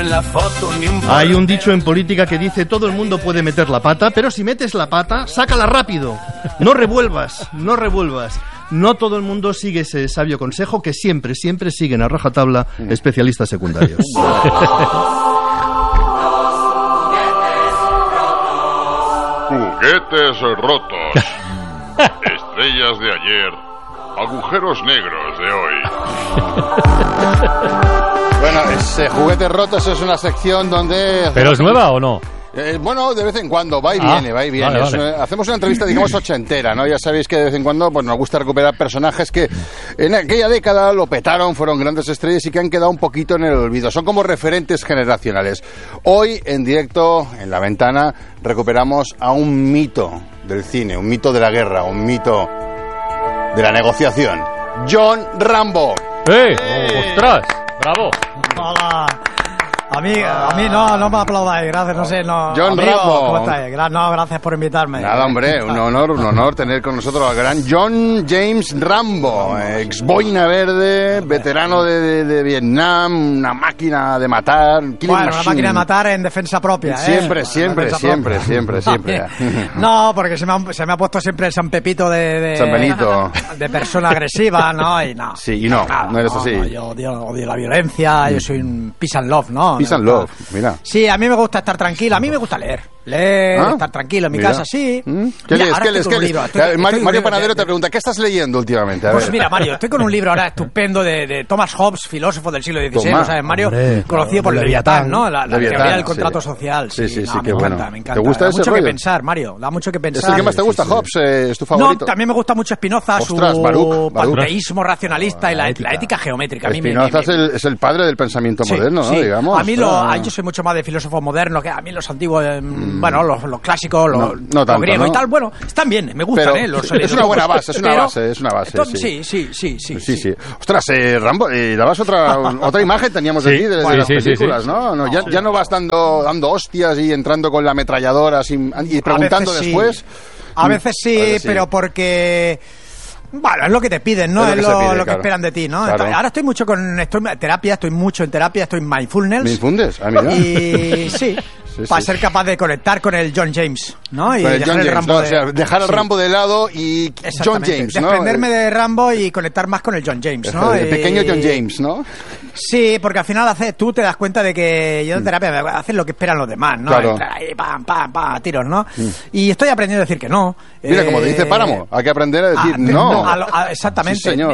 en la foto ni un... Hay un dicho en política que dice: todo el mundo puede meter la pata, pero si metes la pata, sácala rápido. No revuelvas, no revuelvas. No todo el mundo sigue ese sabio consejo que siempre siguen a rajatabla especialistas secundarios. Juguetes rotos. Estrellas de ayer. Agujeros negros de hoy. Bueno, Juguetes Rotos es una sección donde... ¿Pero es nueva o no? Bueno, de vez en cuando, va y viene. Vale. Hacemos una entrevista, digamos, ochentera, ¿no? Ya sabéis que de vez en cuando pues, nos gusta recuperar personajes que en aquella década lo petaron, fueron grandes estrellas y que han quedado un poquito en el olvido. Son como referentes generacionales. Hoy, en directo, en La Ventana, recuperamos a un mito del cine, un mito de la guerra, un mito de la negociación. John Rambo. ¡Ostras! ¡Bravo! Hola. A mí no me aplaudáis, gracias, no sé, no. John amigo, Rambo. ¿cómo estáis? No, gracias por invitarme. Nada, hombre, un honor tener con nosotros al gran John James Rambo, ex boina verde, veterano de Vietnam, una máquina de matar. Bueno, una máquina de matar en defensa propia, Siempre. No, porque se me ha puesto siempre el San Pepito de San Benito. De persona agresiva, ¿no? Y no. Sí, y no eres así. No, yo odio la violencia, yo soy un peace and love, ¿no? Peace and love, mira. Sí, a mí me gusta estar tranquilo, a mí me gusta leer, estar tranquilo en mi casa, sí. ¿Qué lees? Mario Panadero te pregunta, ¿qué estás leyendo últimamente? Pues mira, Mario, estoy con un libro ahora estupendo de Thomas Hobbes, filósofo del siglo XVI, ¿no sabes, Mario? Hombre, conocido por Leviatán, ¿no? La teoría del contrato social. Sí, qué bueno. Me encanta. ¿Te gusta ese rollo? Da mucho que pensar, Mario, da mucho que pensar. ¿Es el que más te gusta, Hobbes? ¿Es tu favorito? No, también me gusta mucho Spinoza, su panteísmo racionalista y la ética geométrica. Spinoza es el padre del pensamiento moderno, ¿no? Digamos. A mí yo soy mucho más de filósofos modernos, que a mí los antiguos, bueno, los clásicos, los griegos y tal, bueno, están bien, me gustan, es una buena base, es una base. Sí. Ostras, Rambo, dabas otra imagen teníamos de ti, de las películas, ¿no? Ya no vas dando hostias y entrando con la ametralladora y preguntando después. A veces sí, pero porque... Bueno, es lo que te piden, ¿no? Es lo que esperan de ti, ¿no? Claro. Ahora estoy mucho estoy mucho en terapia, estoy en mindfulness. ¿Mindfulness? Mira. Y sí. Para ser capaz de conectar con el John James, ¿no? Y dejar el Rambo dejar el Rambo de lado y John James, ¿no? Desprenderme de Rambo y conectar más con el John James, ¿no? El pequeño John James, ¿no? Sí, porque al final tú te das cuenta de que yo en terapia haces lo que esperan los demás, ¿no? Claro. Entrar ahí, tiros, ¿no? Y estoy aprendiendo a decir que no. Mira, como te dice Páramo, hay que aprender a decir no. Exactamente. Sí, señor.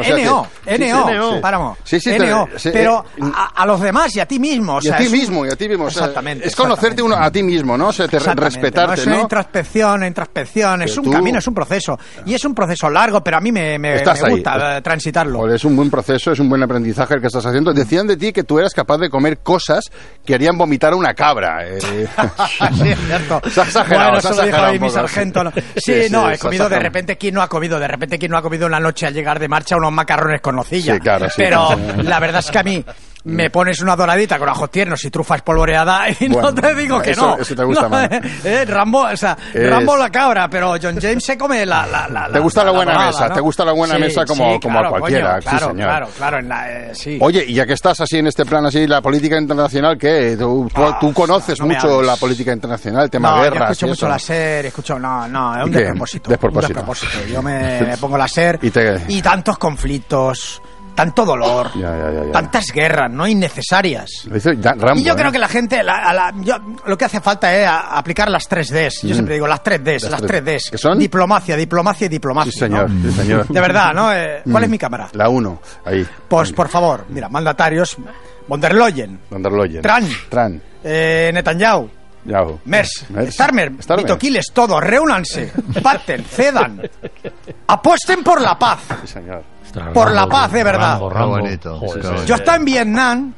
NO, Páramo. NO. Pero a los demás y a ti mismo. Y a ti mismo. Exactamente. Es conocerte a ti mismo, ¿no? Respetarte, ¿no? Es una introspección, es un camino, es un proceso. Y es un proceso largo, pero a mí me gusta transitarlo. Pues es un buen proceso, es un buen aprendizaje el que estás haciendo. Decían de ti que tú eras capaz de comer cosas que harían vomitar a una cabra. Sí, es cierto. Se ha exagerado, bueno, eso lo dijo ahí mi sargento. Sí, he comido de repente. ¿Quién no ha comido? De repente, ¿quién no ha comido una noche al llegar de marcha unos macarrones con nocilla? Sí, claro, sí. Pero la verdad es que a mí me pones una doradita con ajos tiernos y trufa espolvoreada y no te digo que no. Eso te gusta más. Rambo, Rambo la cabra, pero John James se come la te gusta la buena dorada, mesa, ¿no? te gusta la buena mesa como claro, a cualquiera. Coño, claro, sí, señor. Claro, sí. Oye, y ya que estás así en este plan, así, la política internacional, ¿qué? Tú conoces mucho la política internacional, el tema guerras. Yo escucho mucho la SER, es un despropósito. Yo me pongo la SER y tantos conflictos, tanto dolor, tantas guerras no innecesarias. Rambo, y yo creo que la gente, lo que hace falta es aplicar las 3Ds. Yo siempre digo las 3Ds, las 3Ds. ¿Qué son? Diplomacia y diplomacia. Sí, señor, ¿no? sí, señor. De verdad, ¿no? ¿Cuál es mi cámara? La 1, ahí. Pues, por favor, mira, mandatarios, von der Leyen, Trump, Netanyahu, Merz, Starmer, Vitoquiles, todos, reúnanse, pacten, cedan, apuesten por la paz. Sí, señor. Por la paz, de verdad. Rambo. Bonito. Yo estaba en Vietnam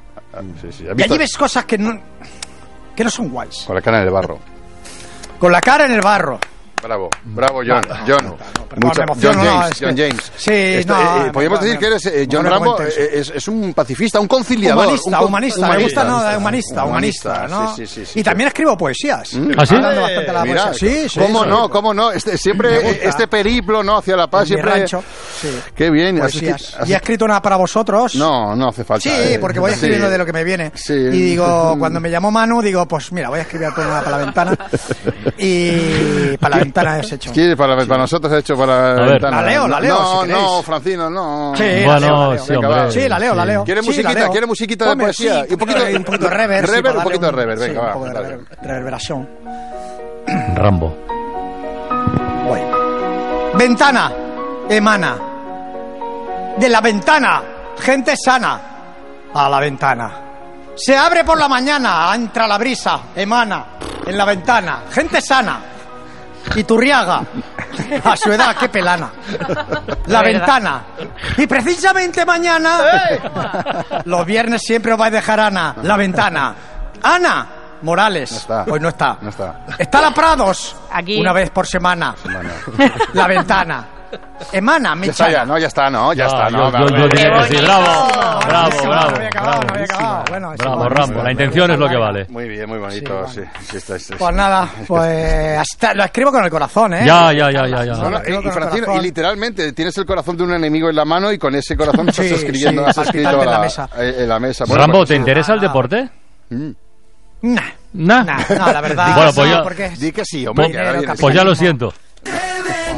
y allí ves ves cosas que no son guays. Con la cara en el barro. Con la cara en el barro. Bravo, John. John James. Sí, podríamos decir que eres John Rambo, es un pacifista, un conciliador. Humanista. Me gusta, humanista, ¿no? Sí. Y también escribo poesías. ¿Ah, sí? Mira, ¿Cómo no? Siempre este periplo, ¿no? Hacia la paz, siempre. Sí. Qué bien. ¿Y he escrito una para vosotros? No hace falta. Sí, porque voy escribiendo de lo que me viene. Sí. Y digo, cuando me llamó Manu, digo, pues mira, voy a escribir una para la ventana. Y para la ventana has hecho. Sí, para nosotros he hecho para la ventana. La leo, No, Francino, no. Sí, bueno, sí, la leo. ¿Quiere musiquita de poesía? Y un poquito de reverb. Un poquito de reverb, venga, va. Un poco de reverberación. Rambo. Voy. Ventana, emana. De la ventana, gente sana. A la ventana. Se abre por la mañana, entra la brisa, emana. En la ventana, gente sana. Iturriaga. A su edad, qué pelana. La ventana. Y precisamente mañana, los viernes siempre os vais a dejar Ana. La ventana. Ana Morales. Pues no está. Está la Prados. Aquí. Una vez por semana. La ventana. Emana, me ya está. Yo diría que sí. Bravo. No había acabado. Bueno, bravo, Rambo. La intención es lo que vale. Muy bien, muy bonito. Sí, Pues nada, hasta lo escribo con el corazón, ¿eh? Ya. Bueno, y Francino, y literalmente tienes el corazón de un enemigo en la mano y con ese corazón estás escribiendo, has escrito en la mesa. Rambo, ¿te interesa el deporte? No, la verdad. Bueno, pues porque di que sí, hombre. Pues ya lo siento.